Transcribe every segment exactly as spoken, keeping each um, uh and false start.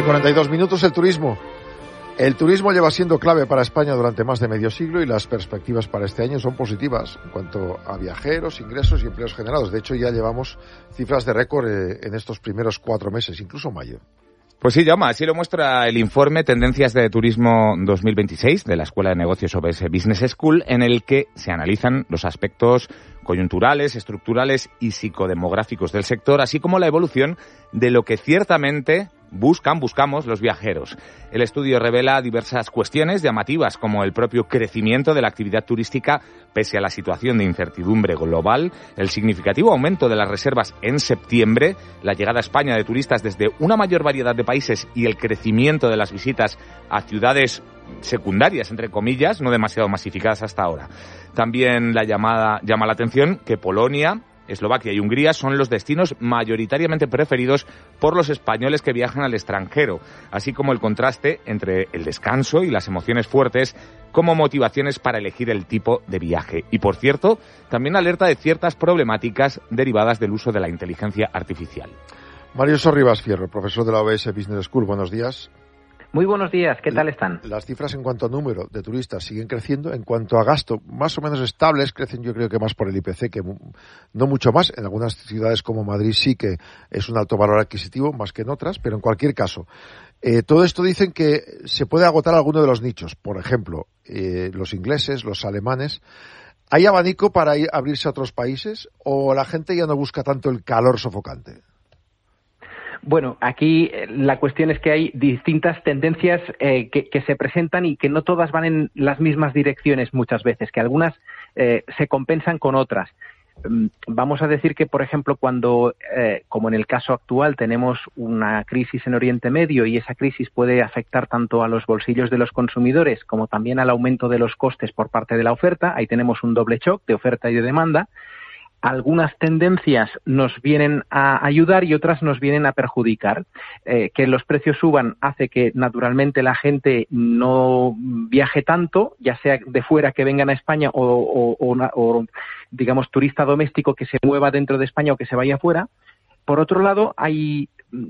once cuarenta y dos minutos, el turismo. El turismo lleva siendo clave para España durante más de medio siglo y las perspectivas para este año son positivas en cuanto a viajeros, ingresos y empleos generados. De hecho, ya llevamos cifras de récord en estos primeros cuatro meses, incluso mayo. Pues sí, Jaume, así lo muestra el informe Tendencias de Turismo dos mil veintiséis de la Escuela de Negocios O B S Business School, en el que se analizan los aspectos coyunturales, estructurales y psicodemográficos del sector, así como la evolución de lo que ciertamente buscan, buscamos los viajeros. El estudio revela diversas cuestiones llamativas, como el propio crecimiento de la actividad turística pese a la situación de incertidumbre global, el significativo aumento de las reservas en septiembre, la llegada a España de turistas desde una mayor variedad de países y el crecimiento de las visitas a ciudades secundarias, entre comillas, no demasiado masificadas hasta ahora. También la llamada, llama la atención que Polonia, Eslovaquia y Hungría son los destinos mayoritariamente preferidos por los españoles que viajan al extranjero, así como el contraste entre el descanso y las emociones fuertes como motivaciones para elegir el tipo de viaje. Y, por cierto, también alerta de ciertas problemáticas derivadas del uso de la inteligencia artificial. Mario Sorribas Fierro, profesor de la O B S Business School, buenos días. Muy buenos días, ¿qué tal están? Las cifras en cuanto a número de turistas siguen creciendo, en cuanto a gasto más o menos estables, crecen yo creo que más por el I P C que no mucho más. En algunas ciudades como Madrid sí que es un alto valor adquisitivo, más que en otras, pero en cualquier caso, eh, todo esto dicen que se puede agotar alguno de los nichos, por ejemplo, eh, los ingleses, los alemanes. ¿Hay abanico para ir, abrirse a otros países o la gente ya no busca tanto el calor sofocante? Bueno, aquí la cuestión es que hay distintas tendencias eh, que, que se presentan y que no todas van en las mismas direcciones muchas veces, que algunas eh, se compensan con otras. Vamos a decir que, por ejemplo, cuando, eh, como en el caso actual, tenemos una crisis en Oriente Medio y esa crisis puede afectar tanto a los bolsillos de los consumidores como también al aumento de los costes por parte de la oferta, ahí tenemos un doble shock de oferta y de demanda. Algunas tendencias nos vienen a ayudar y otras nos vienen a perjudicar. Eh, que los precios suban hace que naturalmente la gente no viaje tanto, ya sea de fuera que vengan a España o, o, o, o digamos turista doméstico que se mueva dentro de España o que se vaya fuera. Por otro lado, hay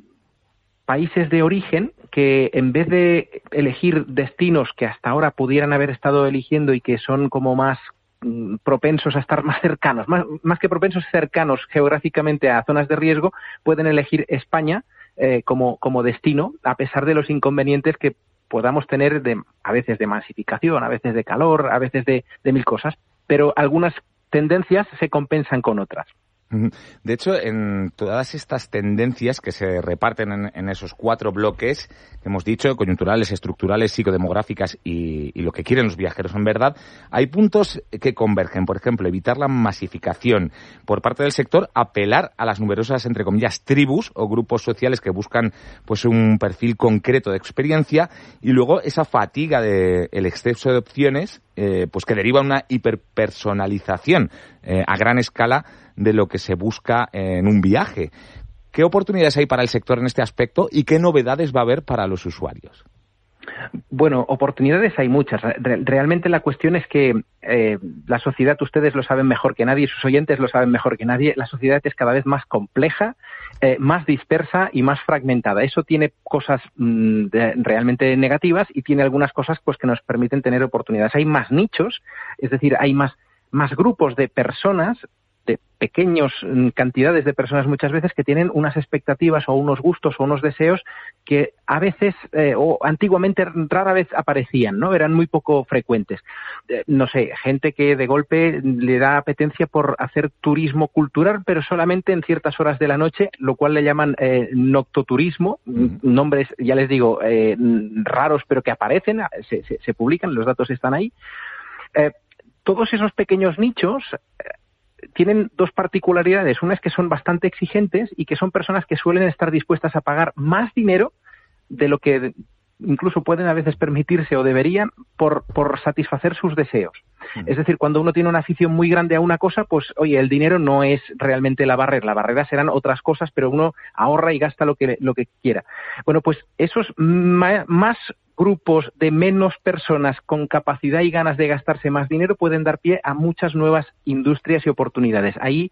países de origen que en vez de elegir destinos que hasta ahora pudieran haber estado eligiendo y que son como más propensos a estar más cercanos, más, más que propensos, cercanos geográficamente a zonas de riesgo, pueden elegir España eh, como, como destino, a pesar de los inconvenientes que podamos tener de, a veces de masificación, a veces de calor, a veces de, de mil cosas, pero algunas tendencias se compensan con otras. De hecho, en todas estas tendencias que se reparten en, en esos cuatro bloques que hemos dicho, coyunturales, estructurales, psicodemográficas y, y lo que quieren los viajeros en verdad, hay puntos que convergen. Por ejemplo, evitar la masificación por parte del sector, apelar a las numerosas, entre comillas, tribus o grupos sociales que buscan pues un perfil concreto de experiencia, y luego esa fatiga del de exceso de opciones eh, pues que deriva una hiperpersonalización eh, a gran escala de lo que se busca en un viaje. ¿Qué oportunidades hay para el sector en este aspecto y qué novedades va a haber para los usuarios? Bueno, oportunidades hay muchas. Realmente la cuestión es que eh, la sociedad, ustedes lo saben mejor que nadie, sus oyentes lo saben mejor que nadie, la sociedad es cada vez más compleja, eh, más dispersa y más fragmentada. Eso tiene cosas mmm, de, realmente negativas y tiene algunas cosas pues que nos permiten tener oportunidades. Hay más nichos, es decir, hay más, más grupos de personas, de pequeñas cantidades de personas muchas veces que tienen unas expectativas o unos gustos o unos deseos que a veces eh, o antiguamente rara vez aparecían, ¿no? Eran muy poco frecuentes. Eh, no sé, gente que de golpe le da apetencia por hacer turismo cultural, pero solamente en ciertas horas de la noche, lo cual le llaman eh, noctoturismo, uh-huh. Nombres, ya les digo, eh, raros, pero que aparecen, se, se, se publican, los datos están ahí. Eh, todos esos pequeños nichos eh, tienen dos particularidades. Una es que son bastante exigentes y que son personas que suelen estar dispuestas a pagar más dinero de lo que incluso pueden a veces permitirse o deberían por, por satisfacer sus deseos. Mm. Es decir, cuando uno tiene una afición muy grande a una cosa, pues oye, el dinero no es realmente la barrera. La barrera serán otras cosas, pero uno ahorra y gasta lo que, lo que quiera. Bueno, pues esos ma- más grupos de menos personas con capacidad y ganas de gastarse más dinero pueden dar pie a muchas nuevas industrias y oportunidades. Ahí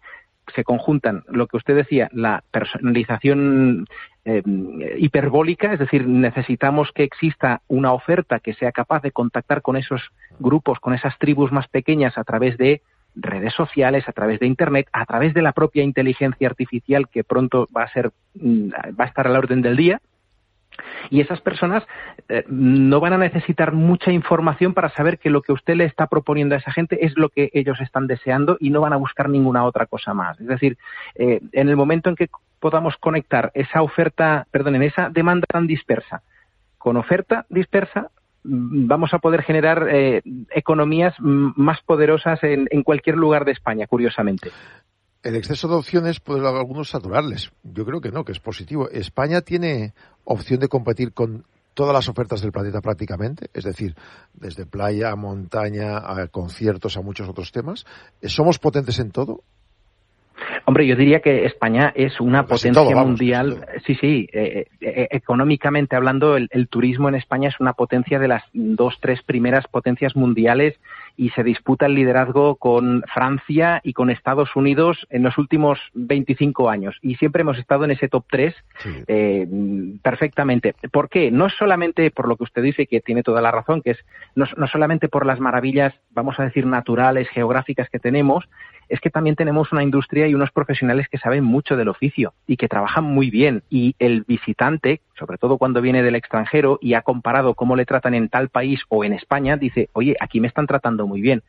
se conjuntan lo que usted decía, la personalización eh, hiperbólica, es decir, necesitamos que exista una oferta que sea capaz de contactar con esos grupos, con esas tribus más pequeñas a través de redes sociales, a través de Internet, a través de la propia inteligencia artificial que pronto va a ser, va a estar a la orden del día. Y esas personas eh, no van a necesitar mucha información para saber que lo que usted le está proponiendo a esa gente es lo que ellos están deseando y no van a buscar ninguna otra cosa más. Es decir, eh, en el momento en que podamos conectar esa oferta, perdón, en esa demanda tan dispersa con oferta dispersa, vamos a poder generar eh, economías más poderosas en, en cualquier lugar de España, curiosamente. El exceso de opciones puede a algunos saturarles. Yo creo que no, que es positivo. ¿España tiene opción de competir con todas las ofertas del planeta prácticamente? Es decir, desde playa, montaña, a conciertos, a muchos otros temas. ¿Somos potentes en todo? Hombre, yo diría que España es una Casi potencia todo, vamos, mundial. Sí, sí. Eh, eh, económicamente hablando, el, el turismo en España es una potencia de las dos, tres primeras potencias mundiales y se disputa el liderazgo con Francia y con Estados Unidos en los últimos veinticinco años. Y siempre hemos estado en ese top tres sí. eh, perfectamente. ¿Por qué? No es solamente por lo que usted dice, que tiene toda la razón, que es no, no solamente por las maravillas, vamos a decir, naturales, geográficas que tenemos, es que también tenemos una industria y unos profesionales que saben mucho del oficio y que trabajan muy bien. Y el visitante, sobre todo cuando viene del extranjero y ha comparado cómo le tratan en tal país o en España, dice, oye, aquí me están tratando muy bien.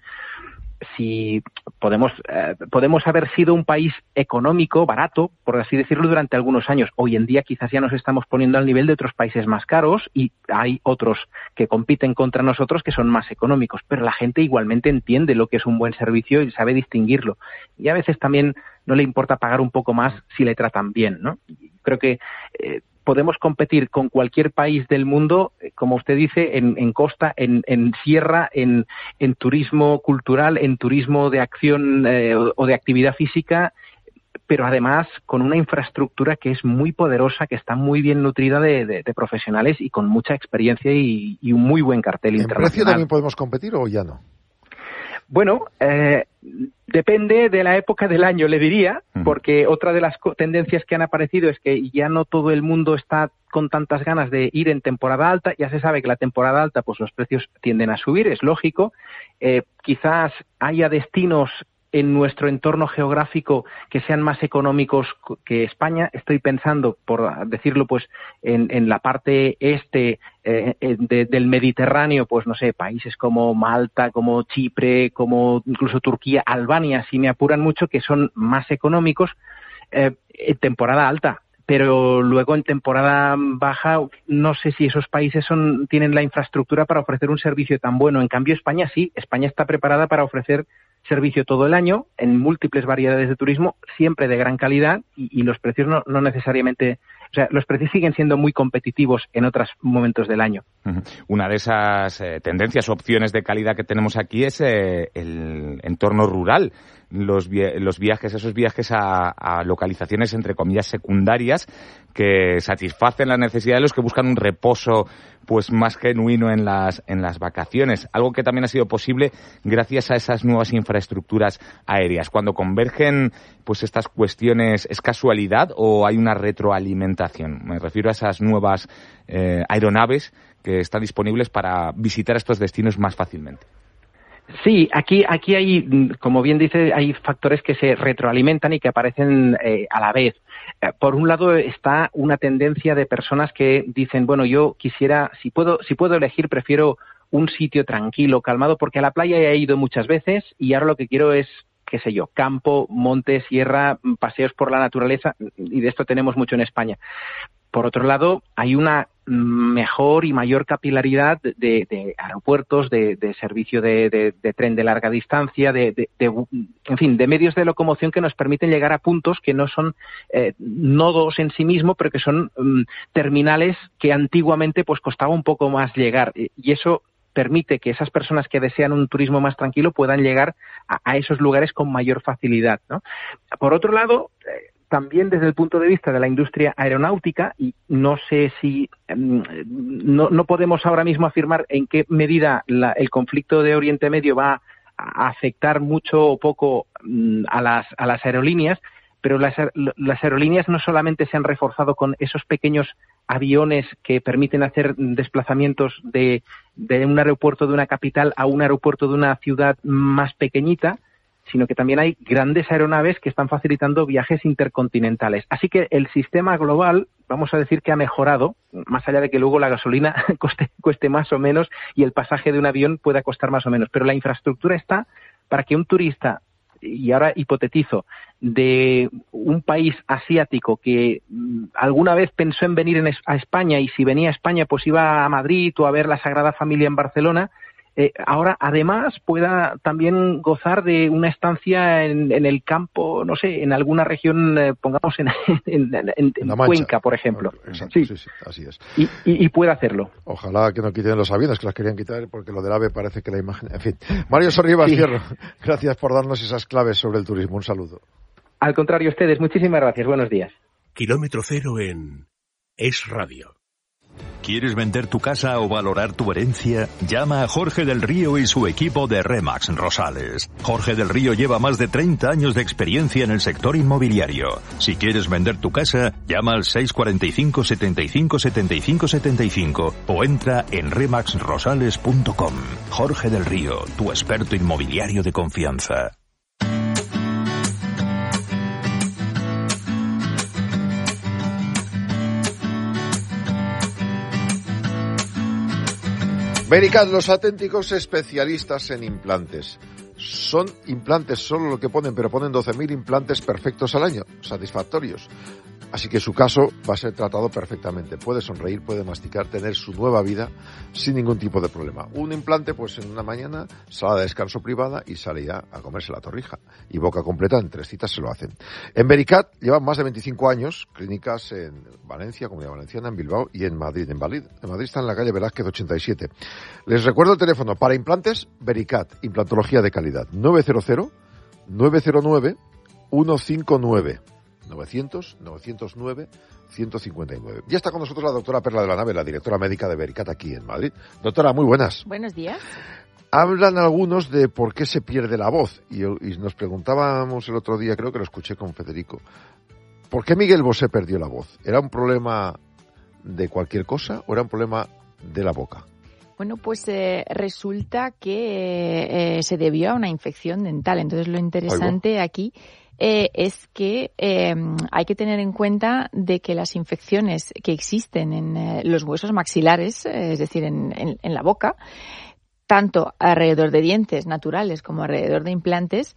Si podemos eh, podemos haber sido un país económico, barato, por así decirlo, durante algunos años. Hoy en día quizás ya nos estamos poniendo al nivel de otros países más caros y hay otros que compiten contra nosotros que son más económicos, pero la gente igualmente entiende lo que es un buen servicio y sabe distinguirlo. Y a veces también no le importa pagar un poco más si le tratan bien, ¿no? Creo que eh, podemos competir con cualquier país del mundo, como usted dice, en, en costa, en, en sierra, en, en turismo cultural, en turismo de acción eh, o, o de actividad física, pero además con una infraestructura que es muy poderosa, que está muy bien nutrida de, de, de profesionales y con mucha experiencia y, y un muy buen cartel ¿En internacional. ¿En precio también podemos competir o ya no? Bueno, eh, depende de la época del año, le diría, porque otra de las tendencias que han aparecido es que ya no todo el mundo está con tantas ganas de ir en temporada alta. Ya se sabe que la temporada alta, pues los precios tienden a subir, es lógico. Eh, quizás haya destinos en nuestro entorno geográfico que sean más económicos que España. Estoy pensando, por decirlo, pues en, en la parte este eh, de, del Mediterráneo, pues no sé, países como Malta, como Chipre, como incluso Turquía, Albania, si me apuran mucho, que son más económicos eh, en temporada alta. Pero luego en temporada baja no sé si esos países son tienen la infraestructura para ofrecer un servicio tan bueno. En cambio, España sí. España está preparada para ofrecer servicio todo el año en múltiples variedades de turismo, siempre de gran calidad y, y los precios no, no necesariamente... O sea, los precios siguen siendo muy competitivos en otros momentos del año. Una de esas eh, tendencias, opciones de calidad que tenemos aquí es eh, el entorno rural. Los, vi- los viajes, esos viajes a, a localizaciones, entre comillas, secundarias, que satisfacen la necesidad de los que buscan un reposo pues más genuino en las, en las vacaciones. Algo que también ha sido posible gracias a esas nuevas infraestructuras aéreas. Cuando convergen pues estas cuestiones, ¿es casualidad o hay una retroalimentación? Me refiero a esas nuevas eh, aeronaves que están disponibles para visitar estos destinos más fácilmente. Sí, aquí aquí hay, como bien dice, hay factores que se retroalimentan y que aparecen eh, a la vez. Eh, por un lado está una tendencia de personas que dicen, bueno, yo quisiera, si puedo, si puedo elegir, prefiero un sitio tranquilo, calmado, porque a la playa he ido muchas veces y ahora lo que quiero es, qué sé yo, campo, monte, sierra, paseos por la naturaleza, y de esto tenemos mucho en España. Por otro lado, hay una mejor y mayor capilaridad de, de aeropuertos, de, de servicio de, de, de tren de larga distancia, de, de, de, en fin, de medios de locomoción que nos permiten llegar a puntos que no son eh, nodos en sí mismo, pero que son um, terminales que antiguamente pues costaba un poco más llegar. Y eso permite que esas personas que desean un turismo más tranquilo puedan llegar a, a esos lugares con mayor facilidad, ¿no? Por otro lado, eh, también desde el punto de vista de la industria aeronáutica, y no sé si no, no podemos ahora mismo afirmar en qué medida la, el conflicto de Oriente Medio va a afectar mucho o poco a las, a las aerolíneas, pero las, las aerolíneas no solamente se han reforzado con esos pequeños aviones que permiten hacer desplazamientos de, de un aeropuerto de una capital a un aeropuerto de una ciudad más pequeñita, sino que también hay grandes aeronaves que están facilitando viajes intercontinentales. Así que el sistema global, vamos a decir que ha mejorado, más allá de que luego la gasolina cueste, cueste más o menos y el pasaje de un avión pueda costar más o menos. Pero la infraestructura está para que un turista, y ahora hipotetizo, de un país asiático que mm, alguna vez pensó en venir en es, a España, y si venía a España pues iba a Madrid o a ver la Sagrada Familia en Barcelona, eh, ahora además pueda también gozar de una estancia en, en el campo, no sé, en alguna región, eh, pongamos en, en, en, en, en Cuenca, por ejemplo. Exacto, sí, sí, sí, así es. Y, y, y puede hacerlo. Ojalá que no quiten los aviones, que las querían quitar, porque lo del AVE parece que la imagen... En fin. Mario Sorribas, sí. Cierro. Gracias por darnos esas claves sobre el turismo. Un saludo. Al contrario, ustedes. Muchísimas gracias. Buenos días. Kilómetro cero en Es Radio. ¿Quieres vender tu casa o valorar tu herencia? Llama a Jorge del Río y su equipo de Remax Rosales. Jorge del Río lleva más de treinta años de experiencia en el sector inmobiliario. Si quieres vender tu casa, llama al seis cuatro cinco, setenta y cinco, setenta y cinco, setenta y cinco o entra en remax rosales punto com. Jorge del Río, tu experto inmobiliario de confianza. Vericat, los auténticos especialistas en implantes. Son implantes solo lo que ponen, pero ponen doce mil implantes perfectos al año, satisfactorios. Así que su caso va a ser tratado perfectamente. Puede sonreír, puede masticar, tener su nueva vida sin ningún tipo de problema. Un implante, pues en una mañana, sala de descanso privada y sale ya a comerse la torrija. Y boca completa, en tres citas se lo hacen. En Vericat llevan más de veinticinco años, clínicas en Valencia, Comunidad Valenciana, en Bilbao y en Madrid. En Madrid, en Madrid está en la calle Velázquez ochenta y siete. Les recuerdo el teléfono para implantes, Vericat, implantología de calidad, nueve cero cero, nueve cero nueve, uno cinco nueve. novecientos, novecientos nueve, ciento cincuenta y nueve. Ya está con nosotros la doctora Perla de la Nave, la directora médica de Vericat aquí en Madrid. Doctora, muy buenas. Buenos días. Hablan algunos de por qué se pierde la voz. Y, y nos preguntábamos el otro día, creo que lo escuché con Federico, ¿por qué Miguel Bosé perdió la voz? ¿Era un problema de cualquier cosa o era un problema de la boca? Bueno, pues eh, resulta que eh, se debió a una infección dental. Entonces lo interesante Oigo. aquí eh, es que eh, hay que tener en cuenta de que las infecciones que existen en eh, los huesos maxilares, eh, es decir, en, en, en la boca, tanto alrededor de dientes naturales como alrededor de implantes,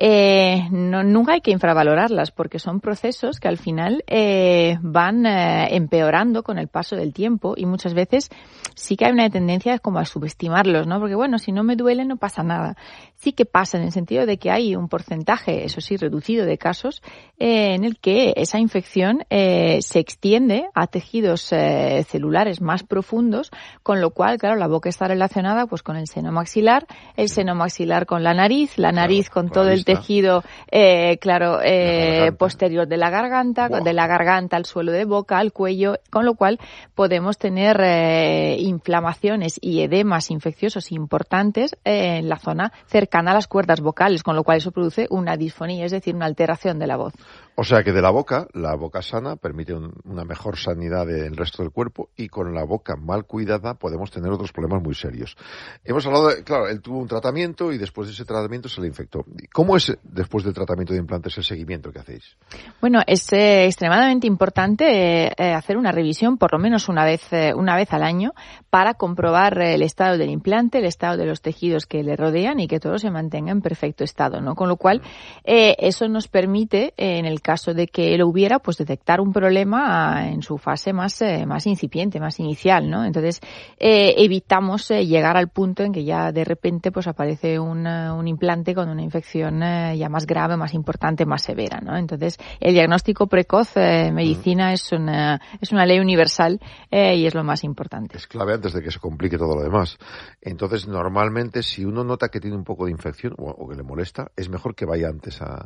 eh, no, nunca hay que infravalorarlas porque son procesos que al final eh, van eh, empeorando con el paso del tiempo y muchas veces sí que hay una tendencia como a subestimarlos, ¿no? Porque bueno, si no me duele no pasa nada. Sí que pasa en el sentido de que hay un porcentaje, eso sí, reducido de casos eh, en el que esa infección eh, se extiende a tejidos eh, celulares más profundos, con lo cual, claro, la boca está relacionada pues con el seno maxilar, el seno maxilar con la nariz, la nariz claro, con todo el tejido, eh, claro, eh, posterior de la garganta, wow. de la garganta al suelo de boca, al cuello, con lo cual podemos tener eh, inflamaciones y edemas infecciosos importantes eh, en la zona cercana a las cuerdas vocales, con lo cual eso produce una disfonía, es decir, una alteración de la voz. O sea que de la boca, la boca sana permite un, una mejor sanidad del resto del cuerpo y con la boca mal cuidada podemos tener otros problemas muy serios. Hemos hablado de, claro, él tuvo un tratamiento y después de ese tratamiento se le infectó. ¿Cómo es después del tratamiento de implantes el seguimiento que hacéis? Bueno, es eh, extremadamente importante eh, hacer una revisión por lo menos una vez, eh, una vez al año para comprobar eh, el estado del implante, el estado de los tejidos que le rodean y que todo se mantenga en perfecto estado, ¿no? Con lo cual, eh, eso nos permite, eh, en el caso de que lo hubiera, pues detectar un problema en su fase más eh, más incipiente, más inicial, ¿no? Entonces eh, evitamos eh, llegar al punto en que ya de repente pues aparece un, un implante con una infección eh, ya más grave, más importante, más severa, ¿no? Entonces el diagnóstico precoz en eh, medicina mm. es una es una ley universal eh, y es lo más importante. Es clave antes de que se complique todo lo demás. Entonces normalmente si uno nota que tiene un poco de infección o, o que le molesta, es mejor que vaya antes a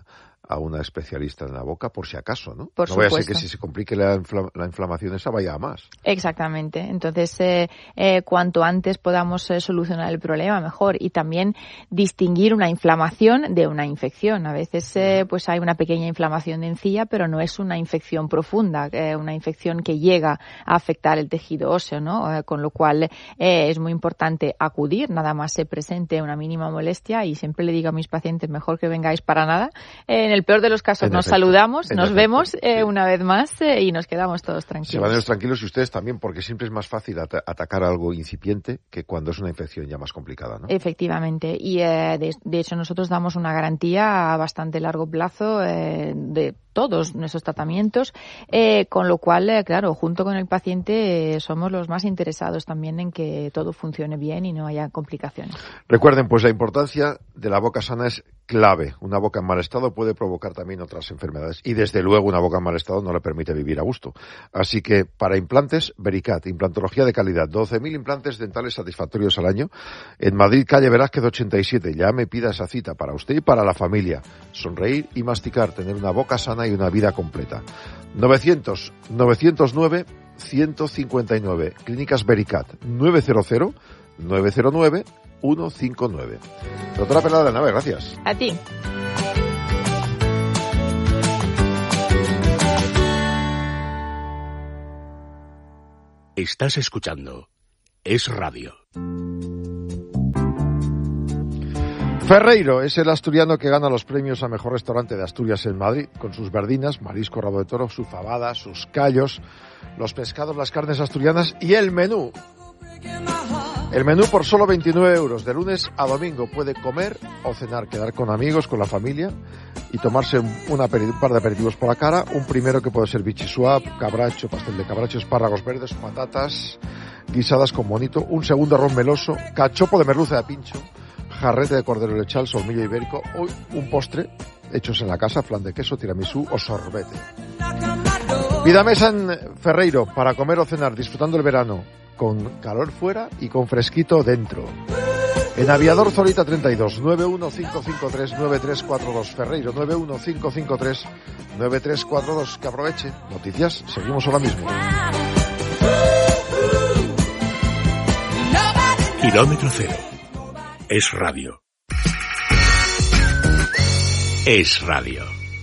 a una especialista en la boca por si acaso, ¿no? Por no vaya a supuesto. ser que si se complique la, infla, la inflamación esa vaya a más. Exactamente. Entonces, eh, eh, cuanto antes podamos eh, solucionar el problema, mejor. Y también distinguir una inflamación de una infección. A veces eh, pues hay una pequeña inflamación de encía, pero no es una infección profunda, eh, una infección que llega a afectar el tejido óseo, ¿no? Eh, con lo cual eh, es muy importante acudir, nada más se presente una mínima molestia, y siempre le digo a mis pacientes, mejor que vengáis para nada. Eh, en el peor de los casos en nos efecto, saludamos, nos efecto, vemos eh, sí. una vez más eh, y nos quedamos todos tranquilos. Se van ellos tranquilos y ustedes también, porque siempre es más fácil at- atacar algo incipiente que cuando es una infección ya más complicada, ¿no? Efectivamente, y eh, de, de hecho nosotros damos una garantía a bastante largo plazo eh, de todos nuestros tratamientos, eh, con lo cual, eh, claro, junto con el paciente eh, somos los más interesados también en que todo funcione bien y no haya complicaciones. Recuerden, pues la importancia de la boca sana es clave. Una boca en mal estado puede provocar también otras enfermedades y desde luego una boca en mal estado no le permite vivir a gusto. Así que para implantes, Vericat, implantología de calidad, doce mil implantes dentales satisfactorios al año en Madrid, calle Velázquez ochenta y siete. Ya me pida esa cita para usted y para la familia. Sonreír y masticar, tener una boca sana y una vida completa. novecientos, novecientos nueve, ciento cincuenta y nueve. Clínicas Vericat, nueve cero cero, nueve cero nueve, uno cinco nueve. Doctora Pereda de la Nave, gracias. A ti. Estás escuchando Es Radio. Ferreiro es el asturiano que gana los premios a mejor restaurante de Asturias en Madrid, con sus verdinas, marisco, rabo de toro, su fabada, sus callos, los pescados, las carnes asturianas y el menú. El menú por solo veintinueve euros, de lunes a domingo. Puede comer o cenar, quedar con amigos, con la familia y tomarse un, una, un par de aperitivos por la cara. Un primero que puede ser bichisuap, cabracho, pastel de cabracho, espárragos verdes, patatas guisadas con bonito. Un segundo arroz meloso, cachopo de merluza de pincho, jarrete de cordero lechal, solmillo ibérico, o un postre hechos en la casa, flan de queso, tiramisú o sorbete. Pida mesa en Ferreiro para comer o cenar disfrutando el verano, con calor fuera y con fresquito dentro. En Aviador Zorita treinta y dos, nueve uno cinco cinco tres nueve tres cuatro dos, Ferreiro nueve uno cinco cinco tres nueve tres cuatro dos. Que aproveche. Noticias, seguimos ahora mismo. Kilómetro cero. Es Radio. Es Radio.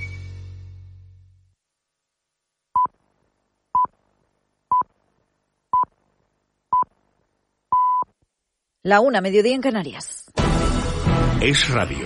La una, mediodía en Canarias. Es Radio.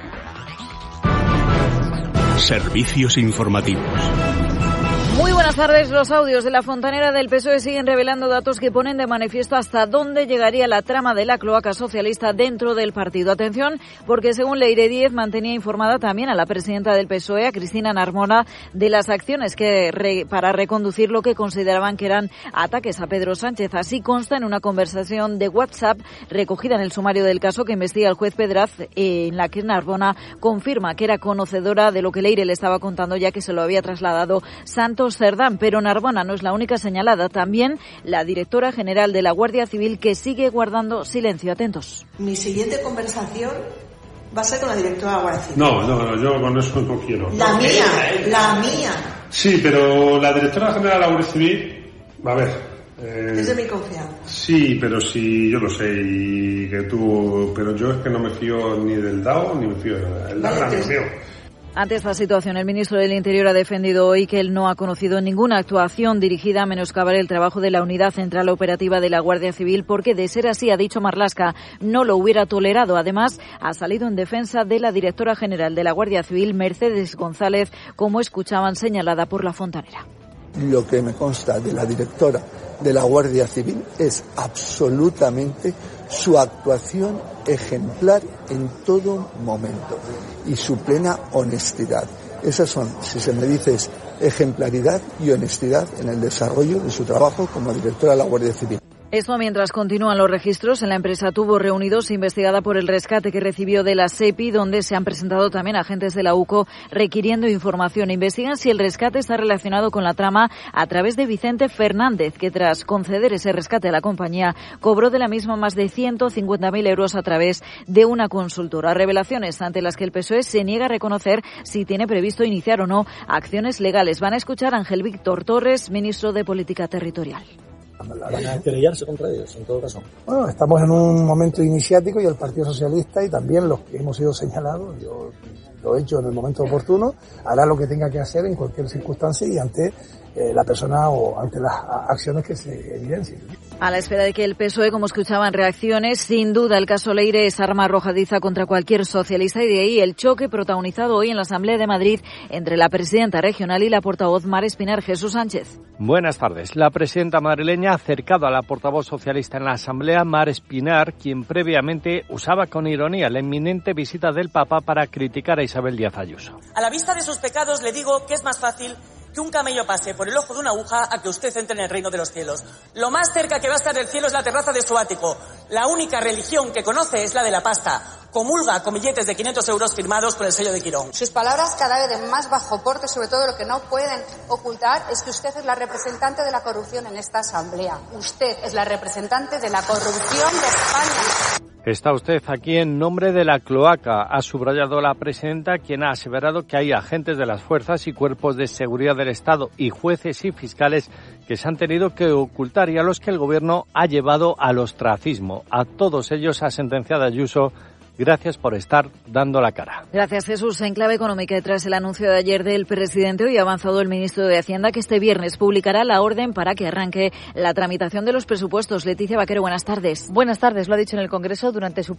Servicios informativos. Muy buenas tardes. Los audios de la fontanera del P S O E siguen revelando datos que ponen de manifiesto hasta dónde llegaría la trama de la cloaca socialista dentro del partido. Atención, porque según Leire Díez mantenía informada también a la presidenta del P S O E, a Cristina Narmona, de las acciones que re, para reconducir lo que consideraban que eran ataques a Pedro Sánchez. Así consta en una conversación de WhatsApp recogida en el sumario del caso que investiga el juez Pedraz, eh, en la que Narbona confirma que era conocedora de lo que Leire le estaba contando, ya que se lo había trasladado Santos Cerdán. Pero Narbona no es la única señalada, también la directora general de la Guardia Civil, que sigue guardando silencio. Atentos. Mi siguiente conversación va a ser con la directora de la Guardia Civil. No, no, no, yo con eso no quiero. La no, mía, ella, ella. la mía. Sí, pero la directora general de la Guardia Civil, a ver... Eh, es de mi confianza. Sí, pero sí, yo lo sé, y que tú... Pero yo es que no me fío ni del D A O, ni me fío de nada. El D A O no me fío. Ante esta situación, el ministro del Interior ha defendido hoy que él no ha conocido ninguna actuación dirigida a menoscabar el trabajo de la Unidad Central Operativa de la Guardia Civil, porque de ser así, ha dicho Marlaska, no lo hubiera tolerado. Además, ha salido en defensa de la directora general de la Guardia Civil, Mercedes González, como escuchaban, señalada por la fontanera. Lo que me consta de la directora de la Guardia Civil es absolutamente su actuación ejemplar en todo momento y su plena honestidad. Esas son, si se me dice, ejemplaridad y honestidad en el desarrollo de su trabajo como directora de la Guardia Civil. Esto mientras continúan los registros en la empresa Tubos Reunidos, investigada por el rescate que recibió de la SEPI, donde se han presentado también agentes de la UCO requiriendo información. Investigan si el rescate está relacionado con la trama a través de Vicente Fernández, que tras conceder ese rescate a la compañía, cobró de la misma más de ciento cincuenta mil euros a través de una consultora. Revelaciones ante las que el P S O E se niega a reconocer si tiene previsto iniciar o no acciones legales. Van a escuchar a Ángel Víctor Torres, ministro de Política Territorial. Van a querellarse contra ellos, en todo caso. Bueno, estamos en un momento iniciático y el Partido Socialista y también los que hemos sido señalados, yo lo he hecho en el momento oportuno, hará lo que tenga que hacer en cualquier circunstancia y ante eh, la persona o ante las acciones que se evidencien. A la espera de que el P S O E, como escuchaban, reacciones, sin duda el caso Leire es arma arrojadiza contra cualquier socialista y de ahí el choque protagonizado hoy en la Asamblea de Madrid entre la presidenta regional y la portavoz Mar Espinar. Jesús Sánchez. Buenas tardes. La presidenta madrileña ha acercado a la portavoz socialista en la Asamblea, Mar Espinar, quien previamente usaba con ironía la inminente visita del Papa para criticar a Isabel Díaz Ayuso. A la vista de sus pecados le digo que es más fácil que un camello pase por el ojo de una aguja a que usted entre en el reino de los cielos. Lo más cerca que va a estar del cielo es la terraza de su ático. La única religión que conoce es la de la pasta. Comulga con billetes de quinientos euros firmados con el sello de Quirón. Sus palabras cada vez de más bajo porte, sobre todo lo que no pueden ocultar es que usted es la representante de la corrupción en esta asamblea. Usted es la representante de la corrupción de España. Está usted aquí en nombre de la cloaca, ha subrayado la presidenta, quien ha aseverado que hay agentes de las fuerzas y cuerpos de seguridad del Estado y jueces y fiscales que se han tenido que ocultar y a los que el Gobierno ha llevado al ostracismo. A todos ellos ha sentenciado Ayuso. Gracias por estar dando la cara. Gracias, Jesús. En clave económica, tras el anuncio de ayer del presidente, hoy ha avanzado el ministro de Hacienda que este viernes publicará la orden para que arranque la tramitación de los presupuestos. Leticia Vaquero, buenas tardes. Buenas tardes. Lo ha dicho en el Congreso durante su